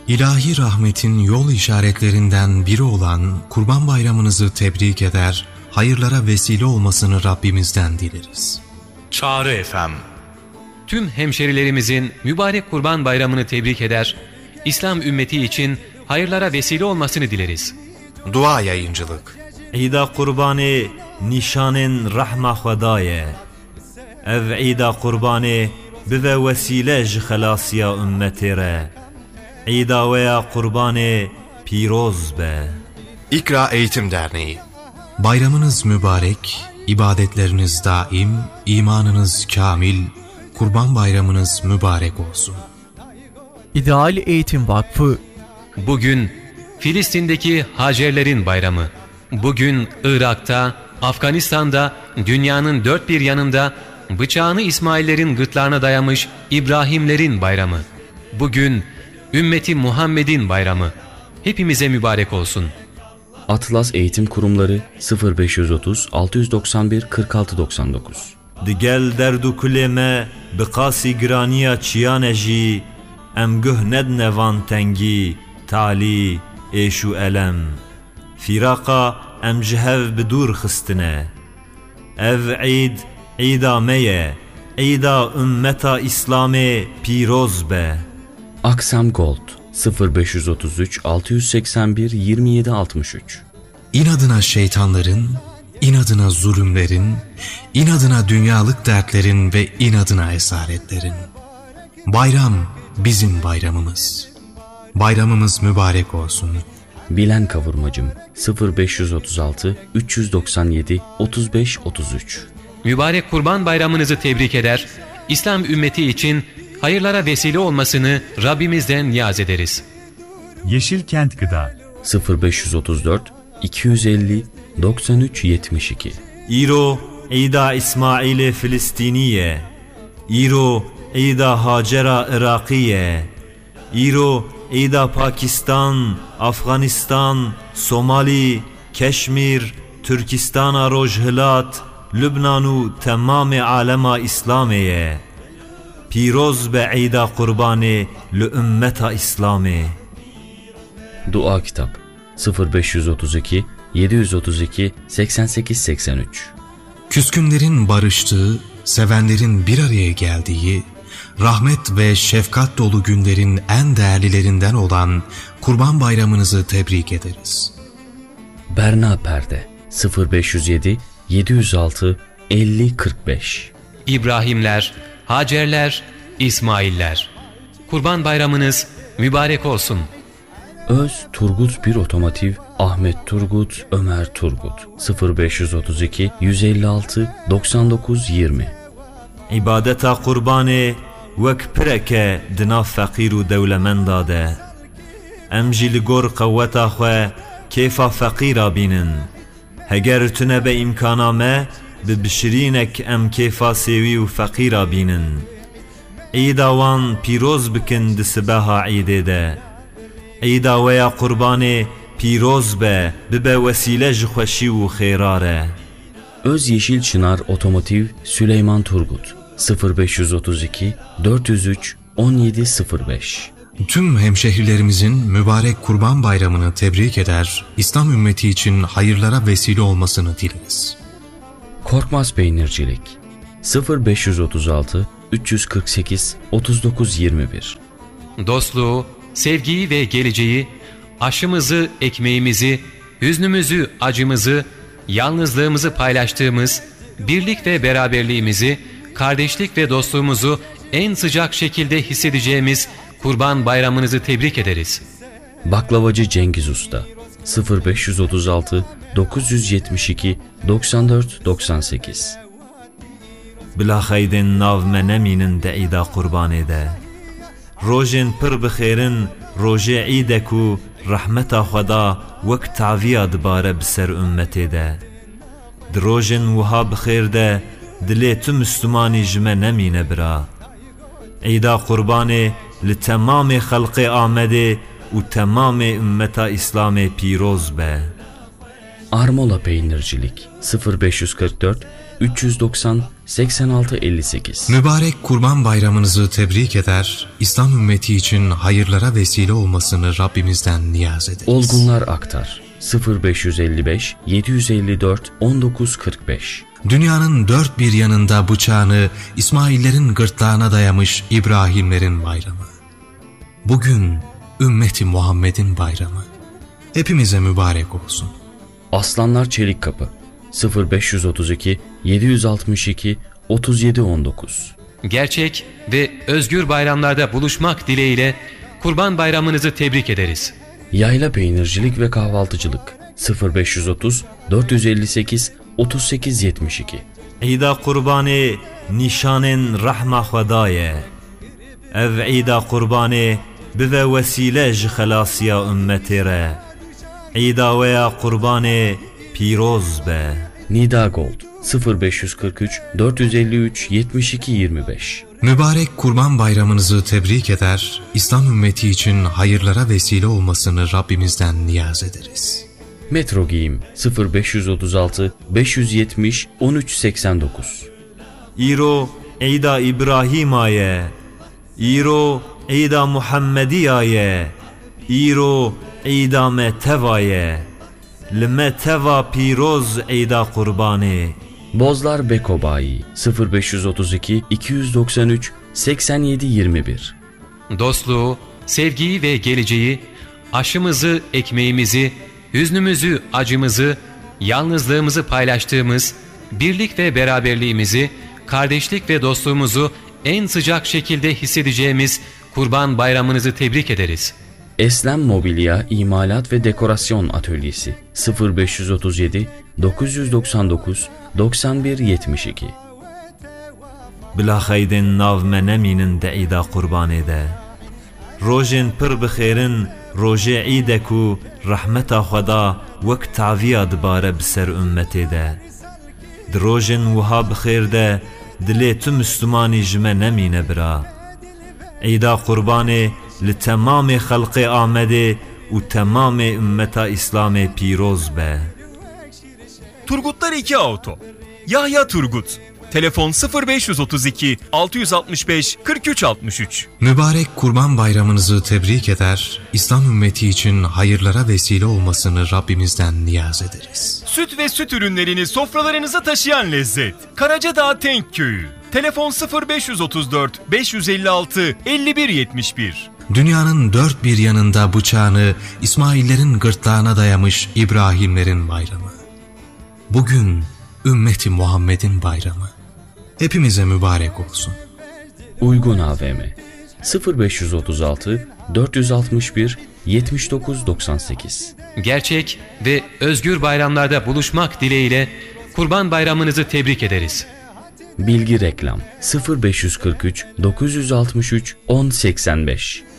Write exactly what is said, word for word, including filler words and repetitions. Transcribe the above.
İlahi rahmetin yol işaretlerinden biri olan Kurban Bayramınızı tebrik eder, hayırlara vesile olmasını Rabbimizden dileriz. Çağrı F M. Tüm hemşerilerimizin mübarek Kurban Bayramını tebrik eder, İslam ümmeti için hayırlara vesile olmasını dileriz. Dua yayıncılık. İda kurbanı nişanın rahma Xwedaye. Ev İda kurbanı bive vesile ji xelasiya ümmeti re. İda veya kurbanı piroz be. İkra Eğitim Derneği. Bayramınız mübarek, ibadetleriniz daim, imanınız kamil, Kurban Bayramınız mübarek olsun. İdeal Eğitim Vakfı. Bugün Filistin'deki Hacerlerin bayramı. Bugün Irak'ta, Afganistan'da, dünyanın dört bir yanında bıçağını İsmail'lerin gırtlağına dayamış İbrahimlerin bayramı. Bugün ümmeti Muhammed'in bayramı. Hepimize mübarek olsun. Atlas Eğitim Kurumları sıfır beş yüz otuz altı yüz doksan bir kırk altı doksan dokuz. Digel derdu kuleme biqasi graniya çiyane jî em guh nednevan tengi tali eşu elem firaka em ji hev bi dûr xistine ev eid eida meye eida ümmeta İslamê pîroz be. Aksam Gold sıfır beş yüz otuz üç altı yüz seksen bir yirmi yedi altmış üç. İnadına şeytanların, inadına zulümlerin, inadına dünyalık dertlerin ve inadına esaretlerin. Bayram bizim bayramımız. Bayramımız mübarek olsun. Bilen Kavurmacım sıfır beş yüz otuz altı üç yüz doksan yedi otuz beş otuz üç. Mübarek Kurban Bayramınızı tebrik eder, İslam ümmeti için hayırlara vesile olmasını Rabbimizden niyaz ederiz. Yeşilkent Gıda sıfır beş yüz otuz dört iki yüz elli doksan üç yetmiş iki. İro İda İsmail'e Filistiniye, İro İda Hacera Irakiye, İro İda Pakistan, Afganistan, Somali, Keşmir, Türkistan Rojhilat, Lübnanu tamam alema İslamiye. Piroz be İda kurbanı li ümmeta İslami. Dua Kitap sıfır beş yüz otuz iki yedi yüz otuz iki seksen sekiz seksen üç. Küskünlerin barıştığı, sevenlerin bir araya geldiği, rahmet ve şefkat dolu günlerin en değerlilerinden olan Kurban Bayramınızı tebrik ederiz. Berna Perde sıfır beş yüz yedi yedi yüz altı elli kırk beş. İbrahimler, Hacerler, İsmailler. Kurban Bayramınız mübarek olsun. Öz Turgut bir Otomotiv Ahmet Turgut Ömer Turgut sıfır beş yüz otuz iki yüz elli altı doksan dokuz yirmi. İbadeta kurbanı vek pireke dina fakir u devlemenda de. Em jî li gor qewweta xwe kêfa fakîra bînin. Heger tune be imkana me bi bişirînek em kêfa sêwî û fakîra bînin. Îda wan pîroz bikin di sibeha îdê de. Îda weya kurbanê pîroz be bibe vesîle ji xweşî û xêra re. Öz Yeşil Çınar Otomotiv Süleyman Turgut sıfır beş yüz otuz iki dört yüz üç on yedi sıfır beş. Tüm hemşehrilerimizin mübarek Kurban Bayramını tebrik eder, İslam ümmeti için hayırlara vesile olmasını dileriz. Korkmaz Peynircilik sıfır beş yüz otuz altı üç yüz kırk sekiz otuz dokuz yirmi bir. Dostluğu, sevgiyi ve geleceği, aşımızı, ekmeğimizi, hüznümüzü, acımızı, yalnızlığımızı paylaştığımız, birlik ve beraberliğimizi, kardeşlik ve dostluğumuzu en sıcak şekilde hissedeceğimiz Kurban Bayramınızı tebrik ederiz. Baklavacı Cengiz Usta sıfır beş yüz otuz altı dokuz yüz yetmiş iki doksan dört doksan sekiz. Bila xeydin nav me nemînin de îda kurbanê de. Rojên pir bi xêrin rojê îdê ku rahmeta Xweda wek taviya dibare bi ser ümmetê de. Di rojên wiha bi xêr de dilê tu Müslümanî ji me nemîne bira. Îda kurbanê li temamê xelqê Amedê û temamê ümmeta İslamê pîroz be. Armola Peynircilik sıfır beş yüz kırk dört üç yüz doksan seksen altı elli sekiz. Mübarek Kurban Bayramınızı tebrik eder, İslam ümmeti için hayırlara vesile olmasını Rabbimizden niyaz ederiz. Olgunlar Aktar sıfır beş yüz elli beş yedi yüz elli dört on dokuz kırk beş. Dünyanın dört bir yanında bıçağını İsmail'lerin gırtlağına dayamış İbrahimlerin bayramı. Bugün ümmeti Muhammed'in bayramı. Hepimize mübarek olsun. Aslanlar Çelikkapı sıfır beş yüz otuz iki yedi yüz altmış iki otuz yedi on dokuz. Gerçek ve özgür bayramlarda buluşmak dileğiyle Kurban Bayramınızı tebrik ederiz. Yayla Peynircilik ve Kahvaltıcılık sıfır beş yüz otuz dört yüz elli sekiz otuz sekiz yetmiş iki. İda kurbanı nişanın rahma Xwedayê. Ev İda kurbanı bive vesile ji xelasiya ümmetê re. İda veya kurbanı pîroz be. Nida Gold sıfır beş yüz kırk üç dört yüz elli üç yetmiş iki yirmi beş. Mübarek Kurban Bayramınızı tebrik eder, İslam ümmeti için hayırlara vesile olmasını Rabbimizden niyaz ederiz. Metro Giyim sıfır beş yüz otuz altı beş yüz yetmiş on üç seksen dokuz. İro İda İbrahim'aye. İro İda Muhammediyaye. İro İda Metevaye. Lmeteva pîroz İda kurbanı. Bozlar Beko Bayi sıfır beş yüz otuz iki iki yüz doksan üç seksen yedi yirmi bir. Dostluğu, sevgiyi ve geleceği, aşımızı, ekmeğimizi, hüznümüzü, acımızı, yalnızlığımızı paylaştığımız, birlik ve beraberliğimizi, kardeşlik ve dostluğumuzu en sıcak şekilde hissedeceğimiz Kurban Bayramınızı tebrik ederiz. Eslem Mobilya İmalat ve Dekorasyon Atölyesi sıfır beş yüz otuz yedi dokuz yüz doksan dokuz doksan bir yetmiş iki. Bila xeydin nav me nemînin de İda kurbanê de. Rojên pir bi xêrin rojê îde ku rahmeta Xweda wek taviya dibare bi ser ümmetê de. Di rojên wiha bi xêr de dilê tu Müslümanî ji me nemîne bira. İda kurbanê li temamê xelqê Amedê û temamê ümmeta İslamê pîroz be. Turgutlar iki Auto. Yahya Turgut. Telefon sıfır beş yüz otuz iki altı yüz altmış beş kırk üç altmış üç. Mübarek Kurban Bayramınızı tebrik eder, İslam ümmeti için hayırlara vesile olmasını Rabbimizden niyaz ederiz. Süt ve süt ürünlerini sofralarınıza taşıyan lezzet. Karacadağ Tenk Köyü. Telefon sıfır beş yüz otuz dört beş yüz elli altı elli bir yetmiş bir. Dünyanın dört bir yanında bıçağını İsmail'lerin gırtlağına dayamış İbrahimlerin bayramı. Bugün ümmeti Muhammed'in bayramı. Hepimize mübarek olsun. Uygun A V M sıfır beş yüz otuz altı dört yüz altmış bir yetmiş dokuz doksan sekiz. Gerçek ve özgür bayramlarda buluşmak dileğiyle Kurban Bayramınızı tebrik ederiz. Bilgi Reklam sıfır beş yüz kırk üç dokuz yüz altmış üç on seksen beş.